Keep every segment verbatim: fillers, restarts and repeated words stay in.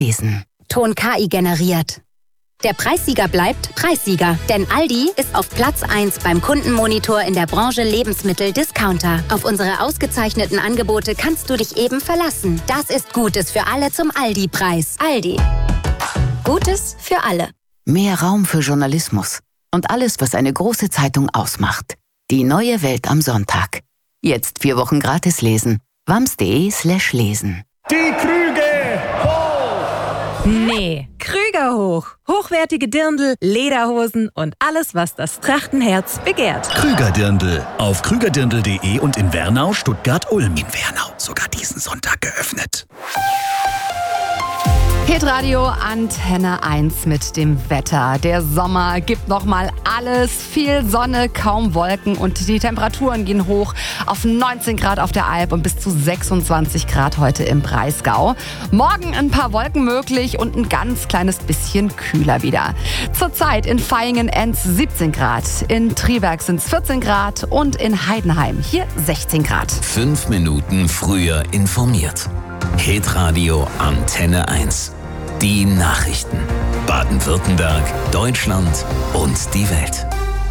lesen. Ton K I generiert. Der Preissieger bleibt Preissieger, denn Aldi ist auf Platz eins beim Kundenmonitor in der Branche Lebensmittel-Discounter. Auf unsere ausgezeichneten Angebote kannst du dich eben verlassen. Das ist Gutes für alle zum Aldi-Preis. Aldi. Gutes für alle. Mehr Raum für Journalismus und alles, was eine große Zeitung ausmacht. Die neue Welt am Sonntag. Jetzt vier Wochen gratis lesen. wams.de slash lesen. Die Krüge hoch! Nee, Krüger hoch. Hochwertige Dirndl, Lederhosen und alles, was das Trachtenherz begehrt. Krüger-Dirndl. Auf krügerdirndl punkt de und in Wernau, Stuttgart, Ulm. In Wernau sogar diesen Sonntag geöffnet. Hitradio Antenne eins mit dem Wetter. Der Sommer gibt nochmal alles. Viel Sonne, kaum Wolken und die Temperaturen gehen hoch auf neunzehn Grad auf der Alp und bis zu sechsundzwanzig Grad heute im Breisgau. Morgen ein paar Wolken möglich und ein ganz kleines bisschen kühler wieder. Zurzeit in Vaihingen-Enz siebzehn Grad, in Triberg sind es vierzehn Grad und in Heidenheim hier sechzehn Grad. Fünf Minuten früher informiert. Hitradio Antenne eins. Die Nachrichten. Baden-Württemberg, Deutschland und die Welt.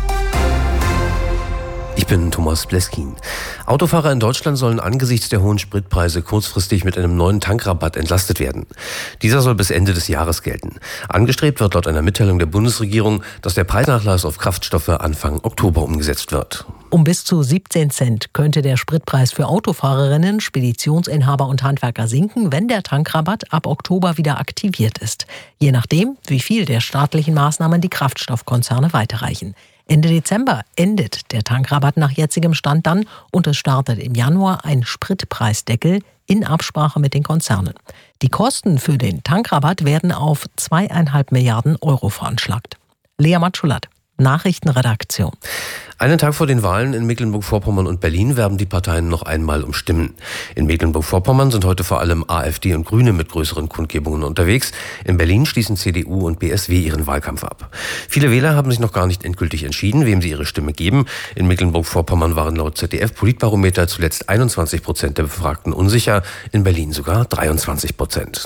Ich bin Thomas Bleskin. Autofahrer in Deutschland sollen angesichts der hohen Spritpreise kurzfristig mit einem neuen Tankrabatt entlastet werden. Dieser soll bis Ende des Jahres gelten. Angestrebt wird laut einer Mitteilung der Bundesregierung, dass der Preisnachlass auf Kraftstoffe Anfang Oktober umgesetzt wird. Um bis zu siebzehn Cent könnte der Spritpreis für Autofahrerinnen, Speditionsinhaber und Handwerker sinken, wenn der Tankrabatt ab Oktober wieder aktiviert ist. Je nachdem, wie viel der staatlichen Maßnahmen die Kraftstoffkonzerne weiterreichen. Ende Dezember endet der Tankrabatt nach jetzigem Stand dann und es startet im Januar ein Spritpreisdeckel in Absprache mit den Konzernen. Die Kosten für den Tankrabatt werden auf zweieinhalb Milliarden Euro veranschlagt. Lea Matschulat, Nachrichtenredaktion. Einen Tag vor den Wahlen in Mecklenburg-Vorpommern und Berlin werben die Parteien noch einmal um Stimmen. In Mecklenburg-Vorpommern sind heute vor allem AfD und Grüne mit größeren Kundgebungen unterwegs. In Berlin schließen C D U und B S W ihren Wahlkampf ab. Viele Wähler haben sich noch gar nicht endgültig entschieden, wem sie ihre Stimme geben. In Mecklenburg-Vorpommern waren laut Z D F-Politbarometer zuletzt einundzwanzig Prozent der Befragten unsicher, in Berlin sogar dreiundzwanzig Prozent.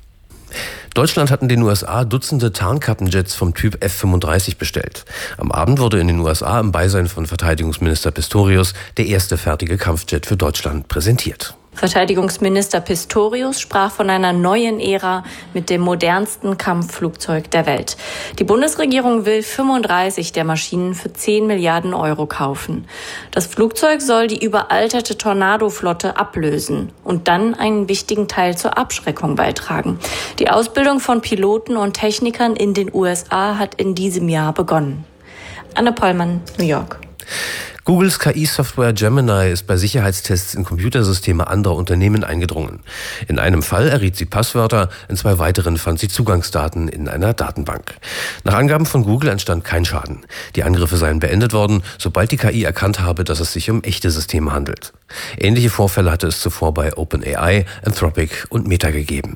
Deutschland hat in den U S A Dutzende Tarnkappenjets vom Typ F fünfunddreißig bestellt. Am Abend wurde in den U S A im Beisein von Verteidigungsminister Pistorius der erste fertige Kampfjet für Deutschland präsentiert. Verteidigungsminister Pistorius sprach von einer neuen Ära mit dem modernsten Kampfflugzeug der Welt. Die Bundesregierung will fünfunddreißig der Maschinen für zehn Milliarden Euro kaufen. Das Flugzeug soll die überalterte Tornado-Flotte ablösen und dann einen wichtigen Teil zur Abschreckung beitragen. Die Ausbildung von Piloten und Technikern in den U S A hat in diesem Jahr begonnen. Anne Pollmann, New York. Googles K I-Software Gemini ist bei Sicherheitstests in Computersysteme anderer Unternehmen eingedrungen. In einem Fall erriet sie Passwörter, in zwei weiteren fand sie Zugangsdaten in einer Datenbank. Nach Angaben von Google entstand kein Schaden. Die Angriffe seien beendet worden, sobald die K I erkannt habe, dass es sich um echte Systeme handelt. Ähnliche Vorfälle hatte es zuvor bei OpenAI, Anthropic und Meta gegeben.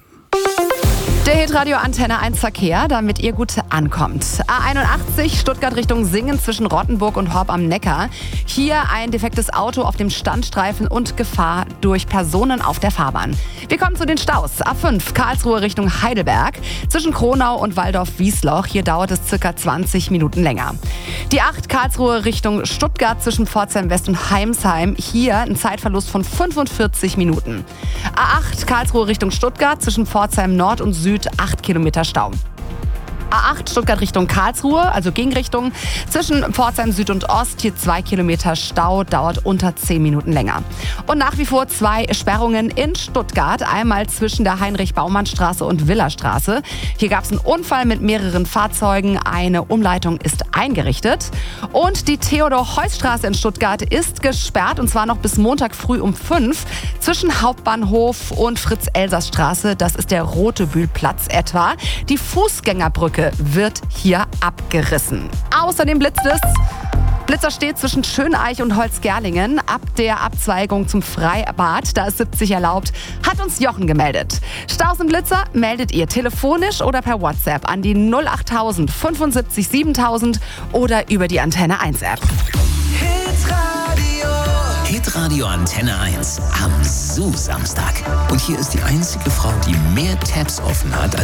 Der Hitradio Antenne eins Verkehr, damit ihr gut ankommt. A einundachtzig Stuttgart Richtung Singen zwischen Rottenburg und Horb am Neckar. Hier ein defektes Auto auf dem Standstreifen und Gefahr durch Personen auf der Fahrbahn. Wir kommen zu den Staus. A fünf Karlsruhe Richtung Heidelberg zwischen Kronau und Waldorf-Wiesloch. Hier dauert es circa zwanzig Minuten länger. Die acht Karlsruhe Richtung Stuttgart zwischen Pforzheim West und Heimsheim. Hier ein Zeitverlust von fünfundvierzig Minuten. A acht Karlsruhe Richtung Stuttgart zwischen Pforzheim Nord und Süd acht Kilometer Stau. A acht Stuttgart Richtung Karlsruhe, also Gegenrichtung, zwischen Pforzheim Süd und Ost, hier zwei Kilometer Stau, dauert unter zehn Minuten länger. Und nach wie vor zwei Sperrungen in Stuttgart, einmal zwischen der Heinrich-Baumann-Straße und Villerstraße. Hier gab es einen Unfall mit mehreren Fahrzeugen, eine Umleitung ist eingerichtet. Und die Theodor-Heuss-Straße in Stuttgart ist gesperrt, und zwar noch bis Montag früh um fünf, zwischen Hauptbahnhof und Fritz-Elsass-Straße, das ist der Rotebühlplatz etwa. Die Fußgängerbrücke wird hier abgerissen. Außerdem blitzt es. Blitzer steht zwischen Schöneich und Holzgerlingen. Ab der Abzweigung zum Freibad, da ist siebzig erlaubt, hat uns Jochen gemeldet. Staus und Blitzer meldet ihr telefonisch oder per WhatsApp an die null achttausend fünfundsiebzig siebentausend oder über die Antenne eins App. Hitradio. Hitradio Antenne eins am S U-Samstag. Und hier ist die einzige Frau, die mehr Tabs offen hat als